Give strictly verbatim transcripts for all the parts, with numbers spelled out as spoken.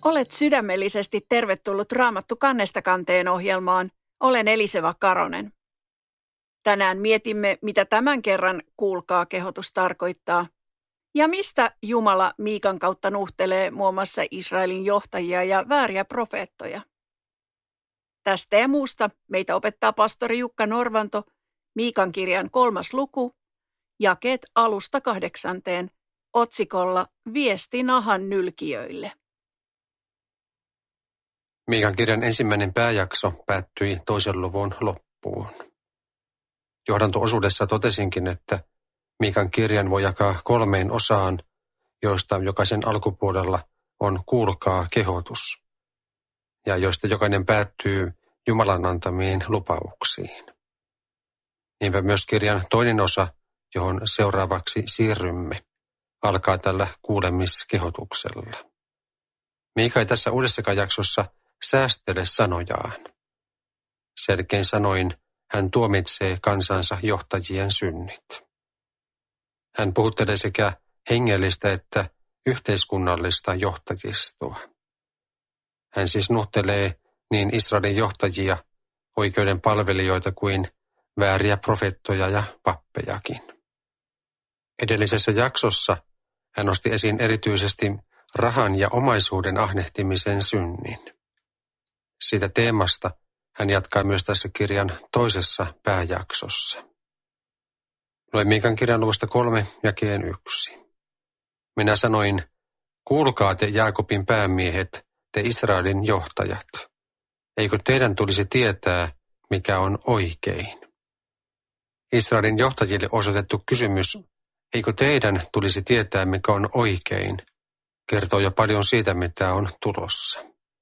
Olet sydämellisesti tervetullut Raamattu kannesta kanteen ohjelmaan. Olen Eliseva Karonen. Tänään mietimme, mitä tämän kerran kuulkaa kehotus tarkoittaa ja mistä Jumala Miikan kautta nuhtelee muun muassa Israelin johtajia ja vääriä profeettoja. Tästä ja muusta meitä opettaa pastori Jukka Norvanto, Miikan kirjan kolmas luku, jakeet alusta kahdeksanteen, otsikolla Viesti nahan nylkijöille. Miikan kirjan ensimmäinen pääjakso päättyi toisen luvun loppuun. Johdanto-osuudessa totesinkin, että Miikan kirjan voi jakaa kolmeen osaan, joista jokaisen alkupuolella on kuulkaa kehotus, ja joista jokainen päättyy Jumalan antamiin lupauksiin. Niinpä myös kirjan toinen osa, johon seuraavaksi siirrymme, alkaa tällä kuulemiskehotuksella. Miika ei tässä uudessakaan jaksossa säästele sanojaan. Selkein sanoin hän tuomitsee kansansa johtajien synnit. Hän puhuttelee sekä hengellistä että yhteiskunnallista johtajistoa. Hän siis nuhtelee niin Israelin johtajia, oikeuden palvelijoita kuin vääriä profeettoja ja pappejakin. Edellisessä jaksossa hän nosti esiin erityisesti rahan ja omaisuuden ahnehtimisen synnin. Siitä teemasta hän jatkaa myös tässä kirjan toisessa pääjaksossa. Luen Miikan kirjan luvusta kolme jakeen yksi. Minä sanoin, kuulkaa te Jaakobin päämiehet, te Israelin johtajat. Eikö teidän tulisi tietää, mikä on oikein? Israelin johtajille osoitettu kysymys, eikö teidän tulisi tietää, mikä on oikein, kertoo jo paljon siitä, mitä on tulossa.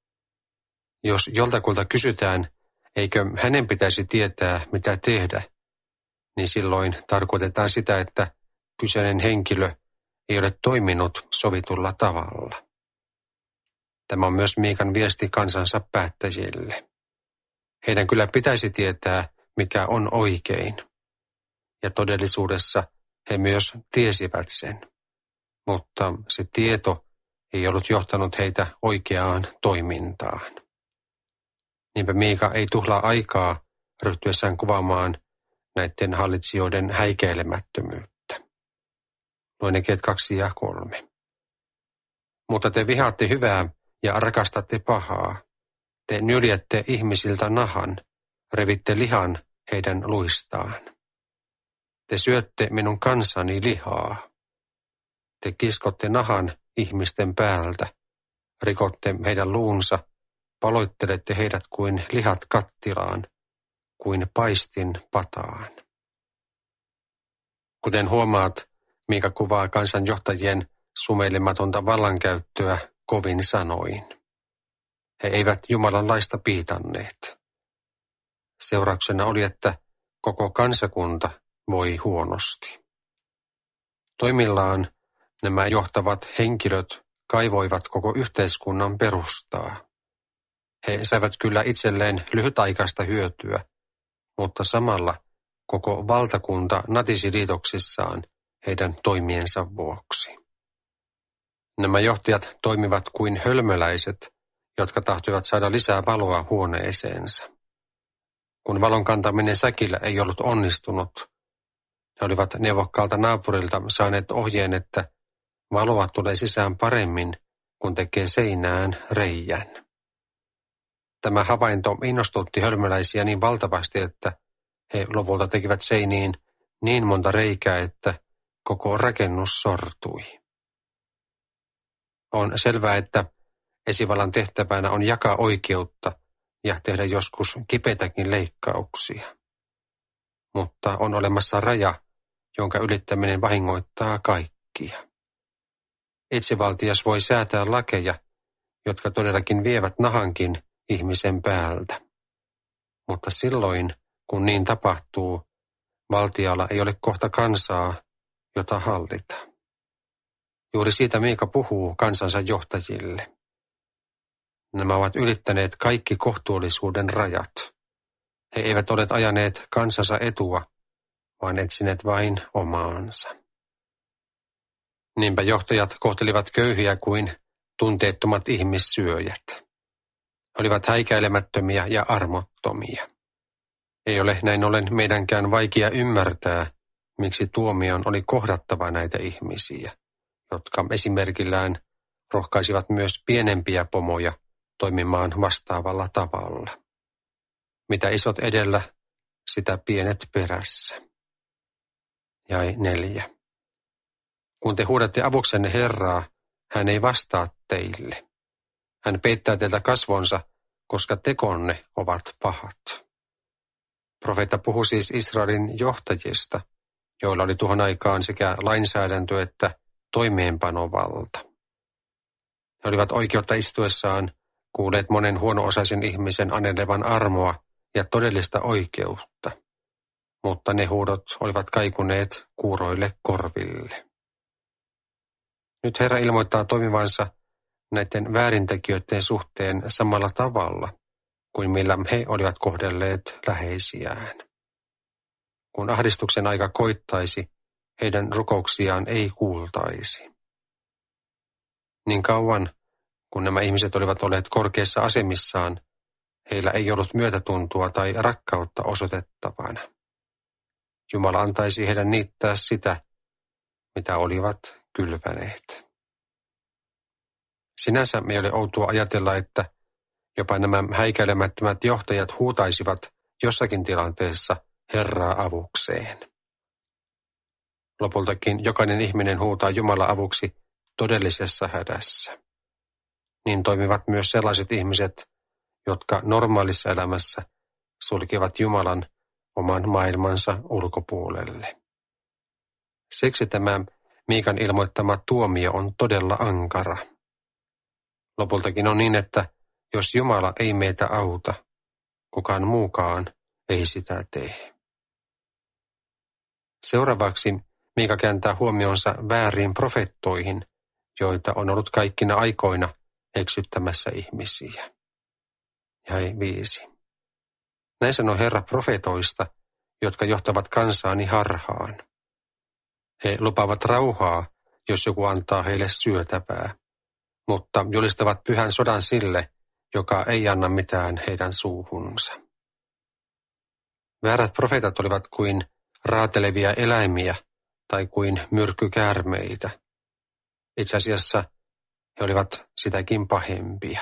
Jos joltakulta kysytään, eikö hänen pitäisi tietää, mitä tehdä, niin silloin tarkoitetaan sitä, että kyseinen henkilö ei ole toiminut sovitulla tavalla. Tämä on myös Miikan viesti kansansa päättäjille. Heidän kyllä pitäisi tietää, mikä on oikein. Ja todellisuudessa he myös tiesivät sen. Mutta se tieto ei ollut johtanut heitä oikeaan toimintaan. Niinpä Miika ei tuhlaa aikaa ryhtyessään kuvaamaan näiden hallitsijoiden häikäilemättömyyttä. Luen jakeet kaksi ja kolme. Mutta te vihaatte hyvää ja rakastatte pahaa. Te nyljette ihmisiltä nahan, revitte lihan heidän luistaan. Te syötte minun kansani lihaa. Te kiskotte nahan ihmisten päältä, rikotte heidän luunsa, paloittelette heidät kuin lihat kattilaan, kuin paistin pataan. Kuten huomaat, Miika kuvaa kansanjohtajien sumeilematonta vallankäyttöä kovin sanoin. He eivät Jumalan laista piitanneet. Seurauksena oli, että koko kansakunta voi huonosti. Toimillaan nämä johtavat henkilöt kaivoivat koko yhteiskunnan perustaa. He saivat kyllä itselleen lyhytaikaista hyötyä, mutta samalla koko valtakunta natisi liitoksissaan heidän toimiensa vuoksi. Nämä johtajat toimivat kuin hölmöläiset, jotka tahtoivat saada lisää valoa huoneeseensa. Kun valon kantaminen säkillä ei ollut onnistunut, he olivat neuvokkaalta naapurilta saaneet ohjeen, että valoa tulee sisään paremmin, kun tekee seinään reijän. Tämä havainto innostutti hölmöläisiä niin valtavasti, että he lopulta tekivät seiniin niin monta reikää, että koko rakennus sortui. On selvää, että esivallan tehtävänä on jakaa oikeutta ja tehdä joskus kipeitäkin leikkauksia. Mutta on olemassa raja, jonka ylittäminen vahingoittaa kaikkia. Itsevaltias voi säätää lakeja, jotka todellakin vievät nahankin ihmisen päältä. Mutta silloin, kun niin tapahtuu, valtialla ei ole kohta kansaa, jota hallita. Juuri siitä Miika puhuu kansansa johtajille. Nämä ovat ylittäneet kaikki kohtuullisuuden rajat. He eivät ole ajaneet kansansa etua, vaan etsineet vain omaansa. Niinpä johtajat kohtelivat köyhiä kuin tunteettomat ihmissyöjät. He olivat häikäilemättömiä ja armottomia. Ei ole näin ollen meidänkään vaikea ymmärtää, miksi tuomion oli kohdattava näitä ihmisiä, jotka esimerkillään rohkaisivat myös pienempiä pomoja toimimaan vastaavalla tavalla. Mitä isot edellä, sitä pienet perässä. Jae neljä. Kun te huudatte avuksenne Herraa, hän ei vastaa teille. Hän peittää teiltä kasvonsa, koska tekonne ovat pahat. Profeetta puhui siis Israelin johtajista, joilla oli tuohon aikaan sekä lainsäädäntö että toimeenpanovalta. He olivat oikeutta istuessaan kuulleet monen huono-osaisen ihmisen anelevan armoa ja todellista oikeutta, mutta ne huudot olivat kaikuneet kuuroille korville. Nyt Herra ilmoittaa toimivansa näiden väärintekijöiden suhteen samalla tavalla kuin millä he olivat kohdelleet läheisiään. Kun ahdistuksen aika koittaisi, heidän rukouksiaan ei kuultaisi. Niin kauan, kun nämä ihmiset olivat olleet korkeissa asemissaan, heillä ei ollut myötätuntoa tai rakkautta osoitettavana. Jumala antaisi heidän niittää sitä, mitä olivat kylväneet. Sinänsä me ei ole outoa ajatella, että jopa nämä häikäilemättömät johtajat huutaisivat jossakin tilanteessa Herraa avukseen. Lopultakin jokainen ihminen huutaa Jumala avuksi todellisessa hädässä. Niin toimivat myös sellaiset ihmiset, jotka normaalissa elämässä sulkevat Jumalan oman maailmansa ulkopuolelle. Siksi tämä Miikan ilmoittama tuomio on todella ankara. Lopultakin on niin, että jos Jumala ei meitä auta, kukaan muukaan ei sitä tee. Seuraavaksi Miika kääntää huomionsa vääriin profettoihin, joita on ollut kaikkina aikoina eksyttämässä ihmisiä. Jae viisi. Näin sanoo Herra profetoista, jotka johtavat kansaani harhaan. He lupaavat rauhaa, jos joku antaa heille syötävää, mutta julistavat pyhän sodan sille, joka ei anna mitään heidän suuhunsa. Väärät profeetat olivat kuin raatelevia eläimiä tai kuin myrkkykäärmeitä. Itse asiassa he olivat sitäkin pahempia.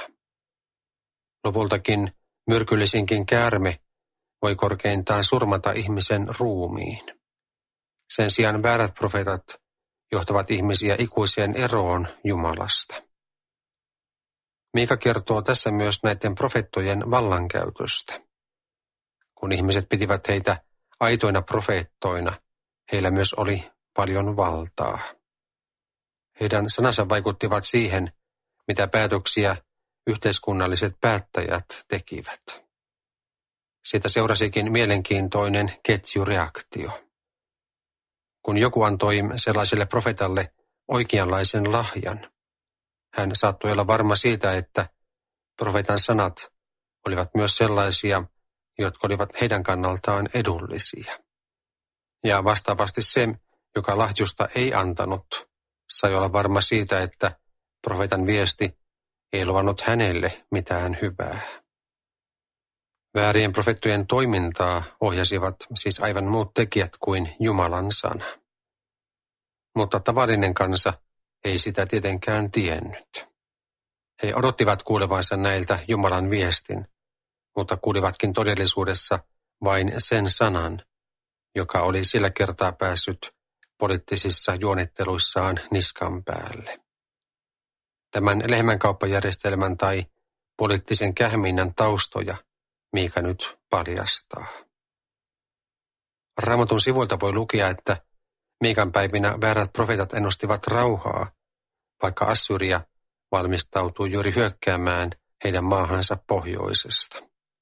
Lopultakin myrkyllisinkin käärme voi korkeintaan surmata ihmisen ruumiin. Sen sijaan väärät profeetat johtavat ihmisiä ikuiseen eroon Jumalasta. Miika kertoo tässä myös näiden profeettojen vallankäytöstä. Kun ihmiset pitivät heitä aitoina profeettoina, heillä myös oli paljon valtaa. Heidän sanansa vaikuttivat siihen, mitä päätöksiä yhteiskunnalliset päättäjät tekivät. Siitä seurasikin mielenkiintoinen ketjureaktio. Kun joku antoi sellaiselle profetalle oikeanlaisen lahjan, hän saattoi olla varma siitä, että profeetan sanat olivat myös sellaisia, jotka olivat heidän kannaltaan edullisia. Ja vastaavasti se, joka lahjusta ei antanut, sai olla varma siitä, että profeetan viesti ei luvannut hänelle mitään hyvää. Väärien profettujen toimintaa ohjasivat siis aivan muut tekijät kuin Jumalan sana. Mutta tavallinen kansa ei sitä tietenkään tiennyt. He odottivat kuulevansa näiltä Jumalan viestin, mutta kuulivatkin todellisuudessa vain sen sanan, joka oli sillä kertaa päässyt poliittisissa juonitteluissaan niskan päälle. Tämän lehmänkauppajärjestelmän tai poliittisen kähminnän taustoja Miika nyt paljastaa. Raamatun sivuilta voi lukea, että Miikan päivinä väärät profeetat ennustivat rauhaa, vaikka Assyria valmistautui juuri hyökkäämään heidän maahansa pohjoisesta.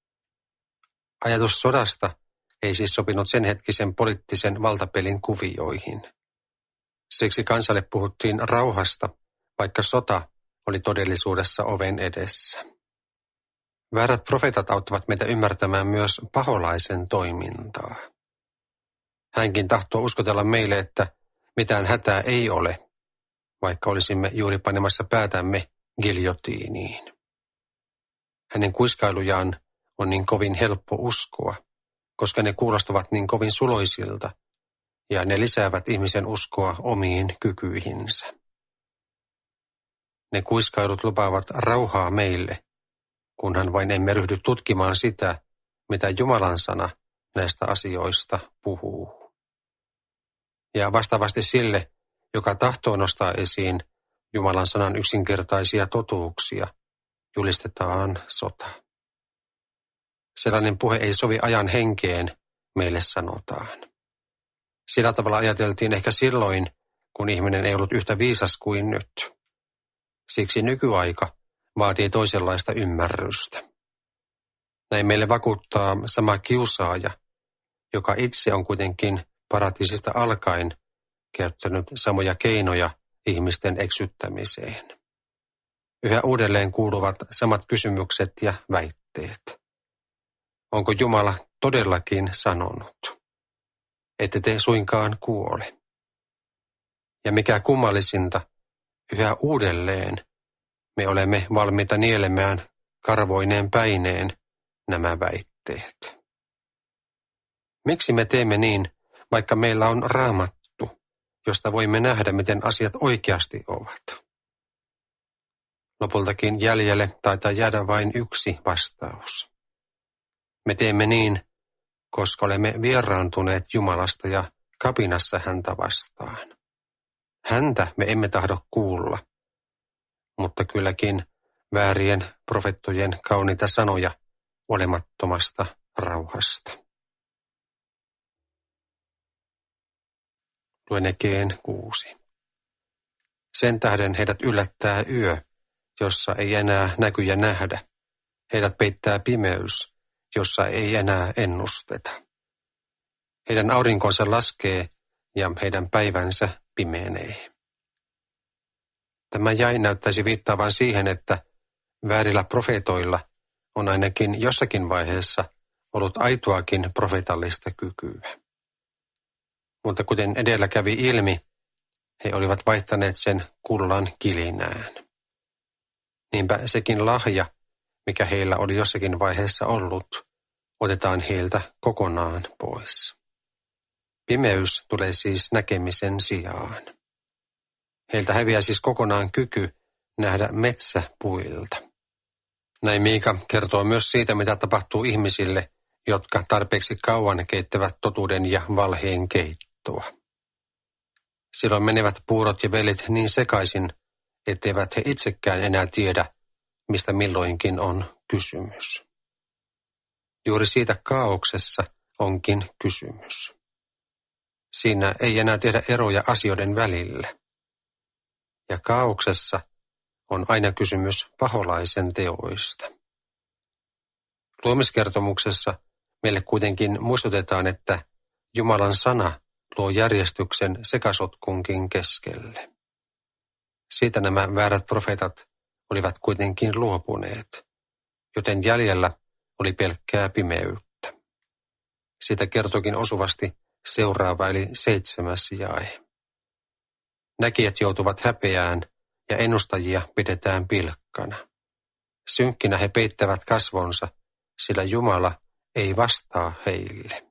Ajatus sodasta ei siis sopinut sen hetkisen poliittisen valtapelin kuvioihin. Siksi kansalle puhuttiin rauhasta, vaikka sota oli todellisuudessa oven edessä. Väärät profeetat auttavat meitä ymmärtämään myös paholaisen toimintaa. Hänkin tahtoo uskotella meille, että mitään hätää ei ole, vaikka olisimme juuri panemassa päätämme giljotiiniin. Hänen kuiskailujaan on niin kovin helppo uskoa, koska ne kuulostavat niin kovin suloisilta ja ne lisäävät ihmisen uskoa omiin kykyihinsä. Ne kuiskailut lupaavat rauhaa meille, kunhan vain emme ryhdy tutkimaan sitä, mitä Jumalan sana näistä asioista puhuu. Ja vastaavasti sille, joka tahtoo nostaa esiin Jumalan sanan yksinkertaisia totuuksia, julistetaan sota. Sellainen puhe ei sovi ajan henkeen, meille sanotaan. Sillä tavalla ajateltiin ehkä silloin, kun ihminen ei ollut yhtä viisas kuin nyt. Siksi nykyaika vaatii toisenlaista ymmärrystä. Näin meille vakuuttaa sama kiusaaja, joka itse on kuitenkin paratiisista alkaen käyttänyt samoja keinoja ihmisten eksyttämiseen. Yhä uudelleen kuuluvat samat kysymykset ja väitteet. Onko Jumala todellakin sanonut, ette te suinkaan kuole? Ja mikä kummallisinta, yhä uudelleen me olemme valmiita nielemään karvoineen päineen nämä väitteet. Miksi me teemme niin, vaikka meillä on Raamattu, josta voimme nähdä, miten asiat oikeasti ovat? Lopultakin jäljelle taitaa jäädä vain yksi vastaus. Me teemme niin, koska olemme vieraantuneet Jumalasta ja kapinassa häntä vastaan. Häntä me emme tahdo kuulla, mutta kylläkin väärien profettojen kauniita sanoja olemattomasta rauhasta. Luen Ekeen kuusi. Sen tähden heidät yllättää yö, jossa ei enää näkyjä nähdä. Heidät peittää pimeys, jossa ei enää ennusteta. Heidän aurinkonsa laskee ja heidän päivänsä pimenee. Tämä jäi näyttäisi viittaavan siihen, että väärillä profeetoilla on ainakin jossakin vaiheessa ollut aitoakin profetallista kykyä. Mutta kuten edellä kävi ilmi, he olivat vaihtaneet sen kullan kilinään. Niinpä sekin lahja, mikä heillä oli jossakin vaiheessa ollut, otetaan heiltä kokonaan pois. Pimeys tulee siis näkemisen sijaan. Heiltä häviää siis kokonaan kyky nähdä metsä puilta. Näin Miika kertoo myös siitä, mitä tapahtuu ihmisille, jotka tarpeeksi kauan keittävät totuuden ja valheen keittoa. Silloin menevät puurot ja velit niin sekaisin, etteivät he itsekään enää tiedä, mistä milloinkin on kysymys. Juuri siitä kaauksessa onkin kysymys. Siinä ei enää tehdä eroja asioiden välillä. Ja kaauksessa on aina kysymys paholaisen teoista. Luomiskertomuksessa meille kuitenkin muistutetaan, että Jumalan sana luo järjestyksen sekasotkunkin keskelle. Siitä nämä väärät profeetat olivat kuitenkin luopuneet, joten jäljellä oli pelkkää pimeyttä. Siitä kertokin osuvasti seuraava eli seitsemäs jae. Näkijät joutuvat häpeään ja ennustajia pidetään pilkkana. Synkkinä he peittävät kasvonsa, sillä Jumala ei vastaa heille.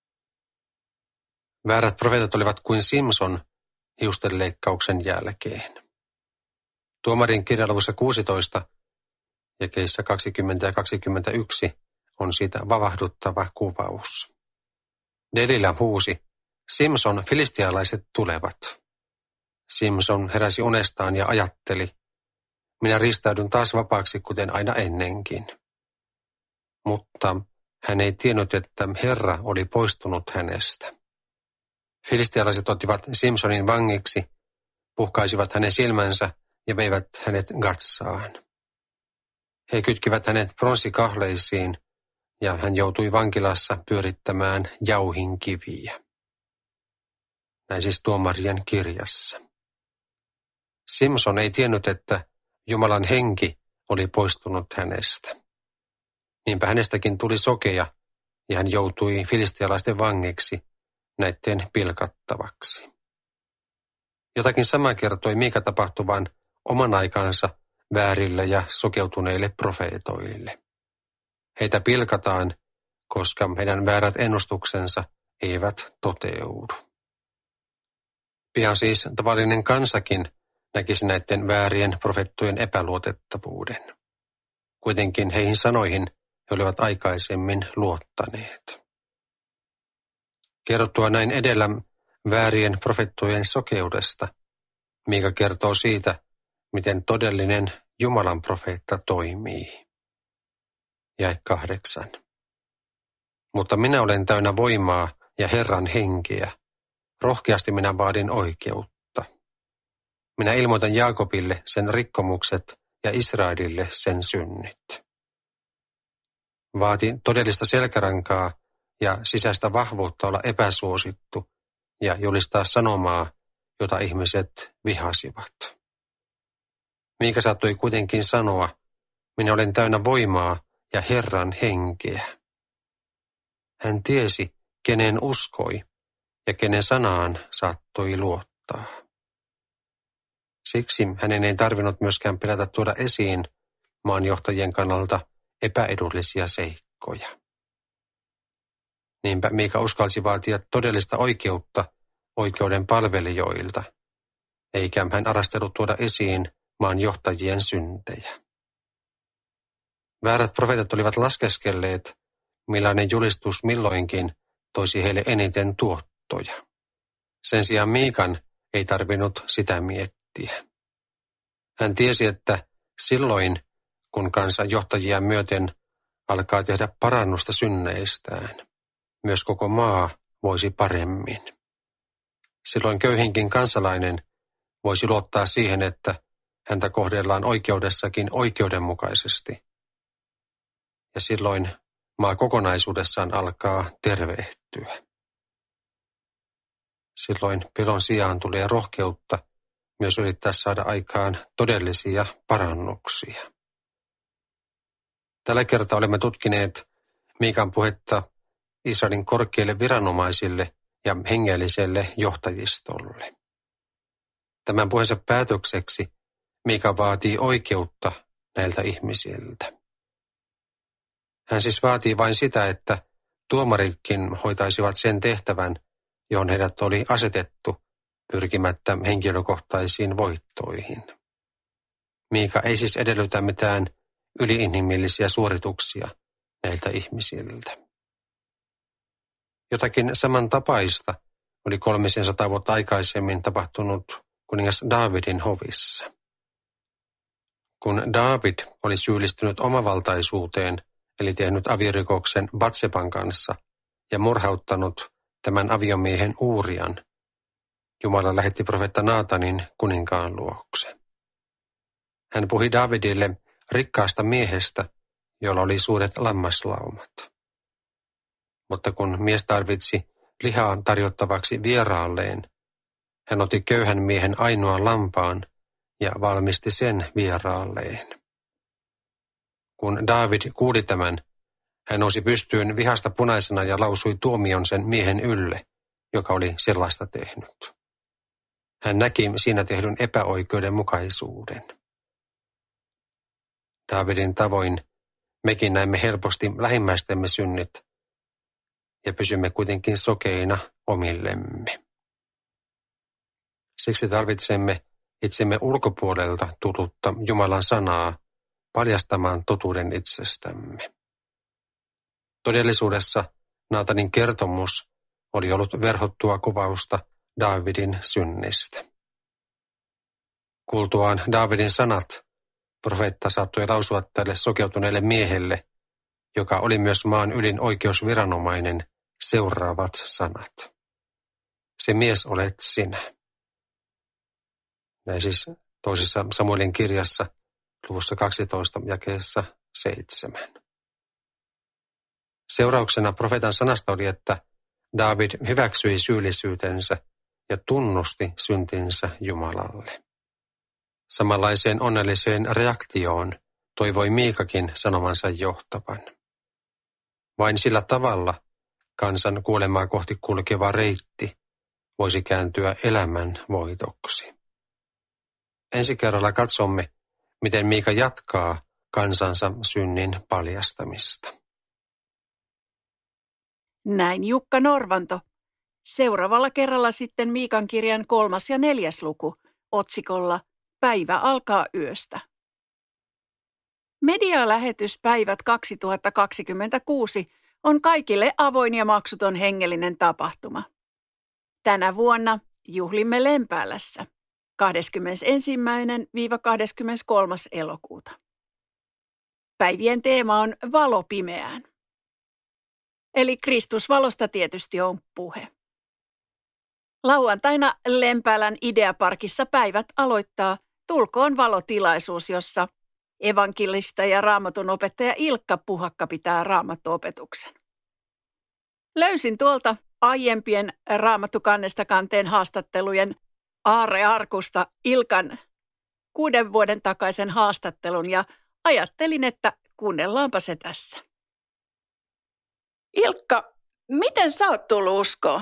Väärät profeetat olivat kuin Simson hiustenleikkauksen jälkeen. Tuomarin kirjaluvussa kuusitoista, jakeissa kaksikymmentä ja kaksikymmentäyksi on siitä vavahduttava kuvaus. Delila huusi, Simson, filistialaiset tulevat. Simson heräsi unestaan ja ajatteli, minä ristäydyn taas vapaaksi kuten aina ennenkin. Mutta hän ei tiennyt, että Herra oli poistunut hänestä. Filistialaiset ottivat Simsonin vangiksi, puhkaisivat hänen silmänsä ja veivät hänet Gatsaan. He kytkivät hänet pronssikahleisiin ja hän joutui vankilassa pyörittämään jauhinkiviä. Näin siis tuomarien kirjassa. Simson ei tiennyt, että Jumalan henki oli poistunut hänestä. Niinpä hänestäkin tuli sokea ja hän joutui filistialaisten vangiksi näiden pilkattavaksi. Jotakin samaa kertoi Miika tapahtuvan oman aikansa väärille ja sokeutuneille profeetoille. Heitä pilkataan, koska heidän väärät ennustuksensa eivät toteudu. Pian siis tavallinen kansakin näkisi näiden väärien profeettojen epäluotettavuuden. Kuitenkin heihin sanoihin he olivat aikaisemmin luottaneet. Kerrottua näin edellä väärien profeettojen sokeudesta, Miika kertoo siitä, miten todellinen Jumalan profeetta toimii. Jae kahdeksan. Mutta minä olen täynnä voimaa ja Herran henkeä. Rohkeasti minä vaadin oikeutta. Minä ilmoitan Jaakobille sen rikkomukset ja Israelille sen synnit. Vaati todellista selkärankaa ja sisäistä vahvuutta olla epäsuosittu ja julistaa sanomaa, jota ihmiset vihasivat. Miika saattoi kuitenkin sanoa, minä olen täynnä voimaa ja Herran henkeä. Hän tiesi, kenen uskoi ja kenen sanaan saattoi luottaa. Siksi hänen ei tarvinnut myöskään pelätä tuoda esiin maanjohtajien kannalta epäedullisia seikkoja. Niinpä Miika uskalsi vaatia todellista oikeutta oikeuden palvelijoilta, eikä hän arastellut tuoda esiin maanjohtajien syntejä. Väärät profeetat olivat laskeskelleet, millainen julistus milloinkin toisi heille eniten tuottoja. Sen sijaan Miikan ei tarvinnut sitä miettiä. Hän tiesi, että silloin, kun kansa johtajia myöten alkaa tehdä parannusta synneistään, myös koko maa voisi paremmin. Silloin köyhinkin kansalainen voisi luottaa siihen, että häntä kohdellaan oikeudessakin oikeudenmukaisesti. Ja silloin maa kokonaisuudessaan alkaa tervehtyä. Silloin pelon sijaan tulee rohkeutta myös yrittää saada aikaan todellisia parannuksia. Tällä kertaa olemme tutkineet Miikan puhetta Israelin korkeille viranomaisille ja hengelliselle johtajistolle. Tämän puheensa päätökseksi Miika vaatii oikeutta näiltä ihmisiltä. Hän siis vaatii vain sitä, että tuomaritkin hoitaisivat sen tehtävän, johon heidät oli asetettu pyrkimättä henkilökohtaisiin voittoihin. Miika ei siis edellytä mitään yliinhimillisiä suorituksia näiltä ihmisiltä. Jotakin samantapaista oli kolmisisataa vuotta aikaisemmin tapahtunut kuningas Daavidin hovissa. Kun Daavid oli syyllistynyt omavaltaisuuteen, eli tehnyt aviorikoksen Batseban kanssa ja murhauttanut tämän aviomiehen Uurian, Jumala lähetti profeetta Naatanin kuninkaan luokse. Hän puhui Daavidille rikkaasta miehestä, jolla oli suuret lammaslaumat. Mutta kun mies tarvitsi lihaa tarjottavaksi vieraalleen, hän otti köyhän miehen ainoan lampaan ja valmisti sen vieraalleen. Kun Daavid kuuli tämän, hän nousi pystyyn vihasta punaisena ja lausui tuomion sen miehen ylle, joka oli sellaista tehnyt. Hän näki siinä tehdyn epäoikeudenmukaisuuden. Daavidin tavoin mekin näemme helposti lähimmäistemme synnit ja pysymme kuitenkin sokeina omillemme. Siksi tarvitsemme itsemme ulkopuolelta tullutta Jumalan sanaa paljastamaan totuuden itsestämme. Todellisuudessa Naatanin kertomus oli ollut verhottua kuvausta Daavidin synnistä. Kuultuaan Daavidin sanat, profeetta saattoi lausua tälle sokeutuneelle miehelle, joka oli myös maan ylin oikeusviranomainen, seuraavat sanat. Se mies olet sinä. Näin siis toisessa Samuelin kirjassa, luvussa kaksitoista, jakeessa seitsemän. Seurauksena profeetan sanasta oli, että Daavid hyväksyi syyllisyytensä ja tunnusti syntinsä Jumalalle. Samanlaiseen onnelliseen reaktioon toivoi Miikakin sanomansa johtavan. Vain sillä tavalla kansan kuolemaa kohti kulkeva reitti voisi kääntyä elämän voitoksi. Ensi kerralla katsomme, miten Miika jatkaa kansansa synnin paljastamista. Näin Jukka Norvanto. Seuraavalla kerralla sitten Miikan kirjan kolmas ja neljäs luku otsikolla Päivä alkaa yöstä. Medialähetyspäivät kaksituhattakaksikymmentäkuusi on kaikille avoin ja maksuton hengellinen tapahtuma. Tänä vuonna juhlimme Lempäälässä kahdeskymmenesensimmäinen kahdeskymmeneskolmas elokuuta. Päivien teema on valo pimeään. Eli Kristusvalosta tietysti on puhe. Lauantaina Lempäälän Ideaparkissa päivät aloittaa Tulkoon valotilaisuus, jossa evankelista ja raamatun opettaja Ilkka Puhakka pitää raamattuopetuksen. Löysin tuolta aiempien Raamattukannesta kanteen haastattelujen aarrearkusta Ilkan kuuden vuoden takaisen haastattelun ja ajattelin, että kuunnellaanpa se tässä. Ilkka, miten sä oot tullut uskoon?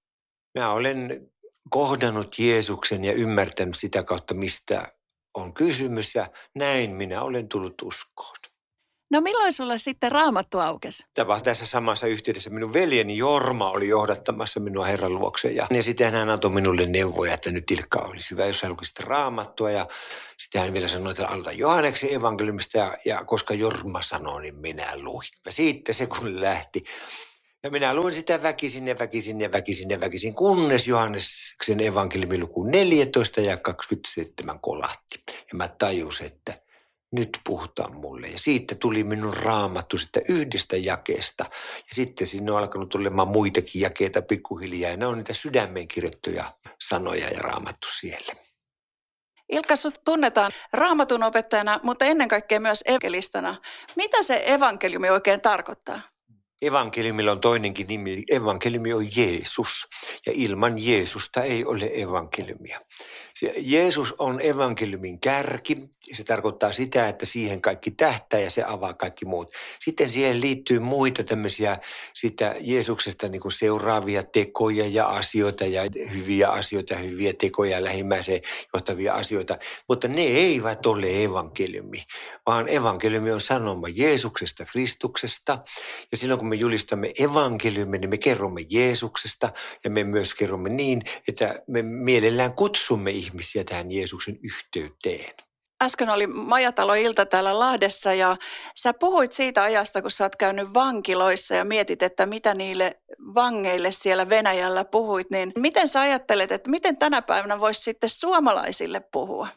Mä olen kohdannut Jeesuksen ja ymmärtänyt sitä kautta, mistä on kysymys, ja näin minä olen tullut uskoon. No milloin sulla sitten Raamattu aukesi? Tämä tässä samassa yhteydessä minun veljeni Jorma oli johdattamassa minua Herran luokse, ja, ja sitten hän antoi minulle neuvoja, että nyt Ilkka olisi hyvä, jos hän lukisi Raamattua, ja sitten hän vielä sanoi, että aloita Johanneksen evankeliumista, ja, ja koska Jorma sanoi, niin minä luin. Ja siitä se kun lähti. Ja minä luin sitä väkisin ja väkisin ja väkisin ja väkisin, kunnes Johanneksen evankeliumin luku neljätoista ja kaksikymmentäseitsemän kolahti. Ja mä tajusin, että nyt puhutaan mulle. Ja siitä tuli minun Raamattu sitä yhdestä jakeesta. Ja sitten sinne on alkanut tulemaan muitakin jakeita pikkuhiljaa. Ja ne on niitä sydämeen kirjoittuja sanoja ja Raamattu siellä. Ilkka, sut tunnetaan Raamatun opettajana, mutta ennen kaikkea myös evankelistana. Mitä se evankeliumi oikein tarkoittaa? Evankeliumilla on toinenkin nimi. Evankeliumi on Jeesus. Ja ilman Jeesusta ei ole evankeliumia. Se Jeesus on evankeliumin kärki. Se tarkoittaa sitä, että siihen kaikki tähtää ja se avaa kaikki muut. Sitten siihen liittyy muita tämmöisiä sitä Jeesuksesta niin kuin seuraavia tekoja ja asioita ja hyviä asioita ja hyviä tekoja ja lähimmäiseen johtavia asioita. Mutta ne eivät ole evankeliumi, vaan evankeliumi on sanoma Jeesuksesta, Kristuksesta. Ja silloin kun me julistamme evankeliumin, niin me kerromme Jeesuksesta ja me myös kerromme niin, että me mielellään kutsumme ihmisiä tähän Jeesuksen yhteyteen. Äsken oli Majatalo-ilta täällä Lahdessa ja sä puhuit siitä ajasta, kun sä oot käynyt vankiloissa ja mietit, että mitä niille vangeille siellä Venäjällä puhuit, niin miten sä ajattelet, että miten tänä päivänä voisi sitten suomalaisille puhua?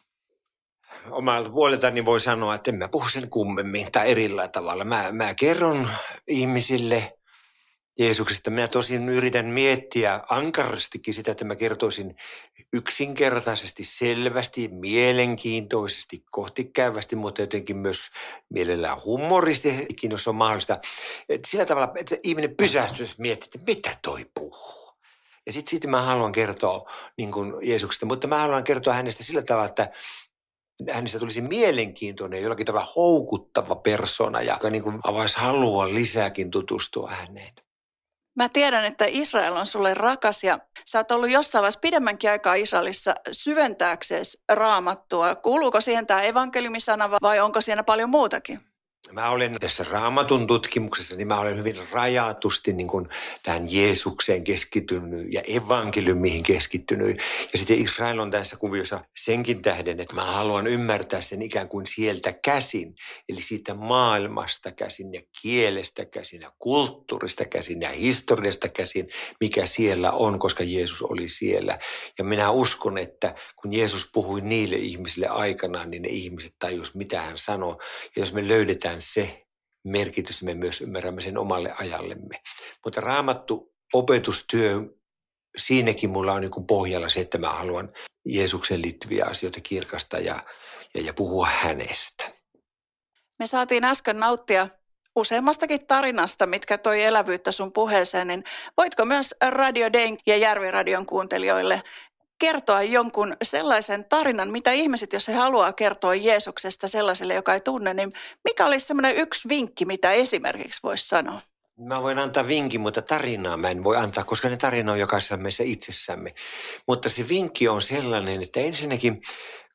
Omalta puoleltani voi sanoa, että en mä puhu sen kummemmin tai erillä tavalla. Mä, mä kerron ihmisille Jeesuksesta. Minä tosin yritän miettiä ankarastikin sitä, että mä kertoisin yksinkertaisesti, selvästi, mielenkiintoisesti, kohtikäyvästi, mutta jotenkin myös mielellään humoristikin, jos on mahdollista. Et sillä tavalla, että se ihminen pysähtyy miettimään, että mitä toi puhuu. Ja sitten sit mä haluan kertoa niin kuin Jeesuksesta, mutta mä haluan kertoa hänestä sillä tavalla, että hänestä tulisi mielenkiintoinen, jollakin tavalla houkuttava persona, joka niin kuin avaisi halua lisääkin tutustua häneen. Mä tiedän, että Israel on sulle rakas ja sä oot ollut jossain vaiheessa pidemmänkin aikaa Israelissa syventääksesi Raamattua. Kuuluuko siihen tämä evankeliumisana vai onko siinä paljon muutakin? Mä olen tässä Raamatun tutkimuksessa, niin mä olen hyvin rajatusti niin kuin tähän Jeesukseen keskittynyt ja evankeliumiin keskittynyt. Ja sitten Israel on tässä kuviossa senkin tähden, että mä haluan ymmärtää sen ikään kuin sieltä käsin. Eli siitä maailmasta käsin ja kielestä käsin ja kulttuurista käsin ja historiasta käsin, mikä siellä on, koska Jeesus oli siellä. Ja minä uskon, että kun Jeesus puhui niille ihmisille aikanaan, niin ne ihmiset tajus, mitä hän sanoi. Ja jos me löydetään se merkitys, me myös ymmärrämme sen omalle ajallemme. Mutta Raamattu opetustyö, siinäkin mulla on niin kuin pohjalla se, että mä haluan Jeesukseen liittyviä asioita kirkastaa ja, ja, ja puhua hänestä. Me saatiin äsken nauttia useammastakin tarinasta, mitkä toi elävyyttä sun puheeseen, niin voitko myös Radio Dayn ja Järviradion kuuntelijoille kertoa jonkun sellaisen tarinan, mitä ihmiset, jos he haluaa kertoa Jeesuksesta sellaiselle, joka ei tunne, niin mikä olisi semmoinen yksi vinkki, mitä esimerkiksi voisi sanoa? Mä voin antaa vinkin, mutta tarinaa mä en voi antaa, koska ne tarina on jokaisessa meissä itsessämme. Mutta se vinkki on sellainen, että ensinnäkin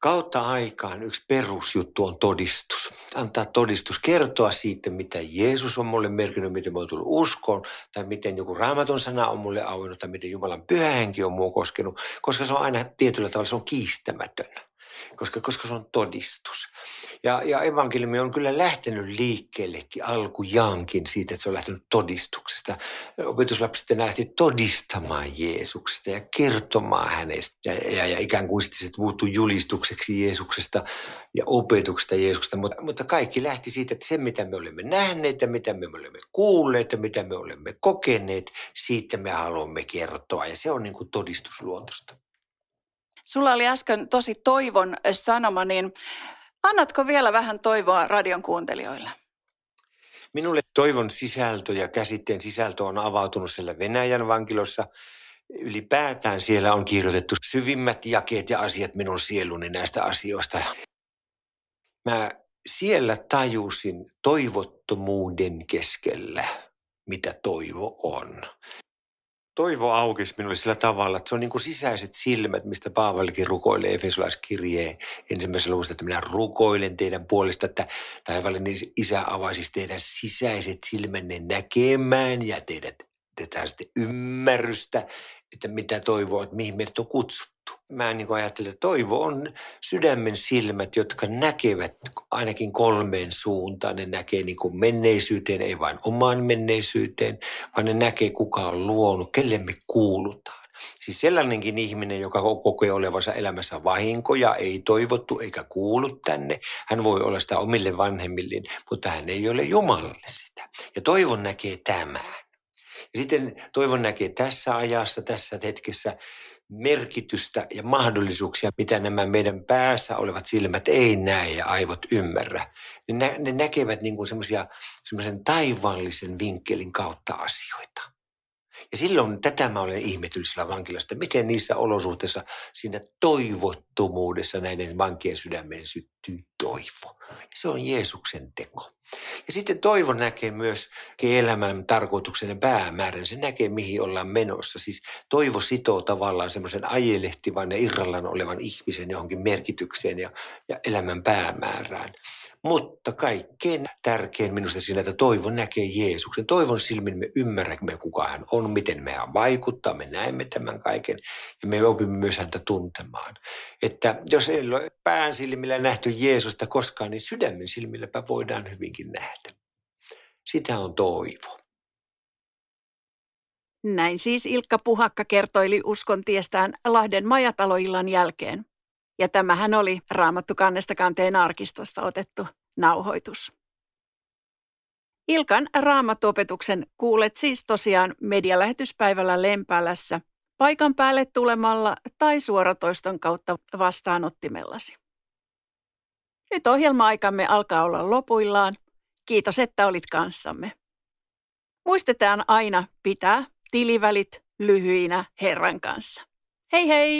kautta aikaan yksi perusjuttu on todistus. Antaa todistus, kertoa siitä, mitä Jeesus on mulle merkinnyt, miten mä oon tullut uskoon, tai miten joku Raamatun sana on mulle auennut, tai miten Jumalan pyhä henki on mua koskenut, koska se on aina tietyllä tavalla, se on kiistämätön. Koska, koska se on todistus. Ja, ja evankeliumi on kyllä lähtenyt liikkeellekin alkujaankin siitä, että se on lähtenyt todistuksesta. Opetuslapset lähti todistamaan Jeesuksesta ja kertomaan hänestä. Ja, ja, ja ikään kuin sitten se muuttui julistukseksi Jeesuksesta ja opetuksesta Jeesuksesta. Mutta, mutta kaikki lähti siitä, että se mitä me olemme nähneet ja mitä me olemme kuulleet ja mitä me olemme kokeneet, siitä me haluamme kertoa. Ja se on niin kuin todistusluontosta. Sulla oli äsken tosi toivon sanoma, niin annatko vielä vähän toivoa radion kuuntelijoille? Minulle toivon sisältö ja käsitteen sisältö on avautunut siellä Venäjän vankilossa. Ylipäätään siellä on kirjoitettu syvimmät jakeet ja asiat minun sieluni näistä asioista. Mä siellä tajusin toivottomuuden keskellä, mitä toivo on. Toivo aukesi minulle sillä tavalla, että se on niin kuin sisäiset silmät, mistä Paavalikin rukoilee Efesolaiskirjeen ensimmäisessä luvussa, että minä rukoilen teidän puolesta, että taivallinen Isä avaisi teidän sisäiset silmänne näkemään ja teidät te saisitte ymmärrystä, että mitä toivoa, että mihin meidät on kutsuttu. Mä niin kuin ajattelen, että toivo on sydämen silmät, jotka näkevät ainakin kolmeen suuntaan. Ne näkee niin kuin menneisyyteen, ei vain omaan menneisyyteen, vaan ne näkee kuka on luonut, kelle me kuulutaan. Siis sellainenkin ihminen, joka kokee olevansa elämässä vahinkoja, ei toivottu eikä kuulu tänne. Hän voi olla sitä omille vanhemmilleen, mutta hän ei ole Jumalalle sitä. Ja toivon näkee tämän. Ja sitten toivon näkee tässä ajassa, tässä hetkessä merkitystä ja mahdollisuuksia, mitä nämä meidän päässä olevat silmät ei näe ja aivot ymmärrä. Ne, nä- ne näkevät niin kuin semmoisen taivaallisen vinkkelin kautta asioita. Ja silloin tätä mä olen ihmetellyt sillä vankilasta, miten niissä olosuhteissa siinä toivottomuudessa näiden vankien sydämeen syttyy toivo. Ja se on Jeesuksen teko. Ja sitten toivo näkee myös elämän tarkoituksen ja päämäärän. Se näkee, mihin ollaan menossa. Siis toivo sitoo tavallaan semmoisen ajelehtivan ja irrallaan olevan ihmisen johonkin merkitykseen ja, ja elämän päämäärään. Mutta kaikkein tärkein minusta siinä, että toivo näkee Jeesuksen. Toivon silmin me ymmärrämme, kuka hän on, miten me vaikuttaa, me näemme tämän kaiken ja me opimme myös häntä tuntemaan. Että jos ei ole pään silmillä nähty Jeesusta koskaan, niin sydämen silmilläpä voidaan hyvinkin nähdä. Sitä on toivo. Näin siis Ilkka Puhakka kertoili uskontiestään Lahden majataloillan jälkeen. Ja tämähän oli Raamattu kannesta kanteen arkistosta otettu nauhoitus. Ilkan raamattuopetuksen kuulet siis tosiaan medialähetyspäivällä Lempäälässä, paikan päälle tulemalla tai suoratoiston kautta vastaanottimellasi. Nyt ohjelma-aikamme alkaa olla lopuillaan. Kiitos, että olit kanssamme. Muistetaan aina pitää tilivälit lyhyinä Herran kanssa. Hei hei!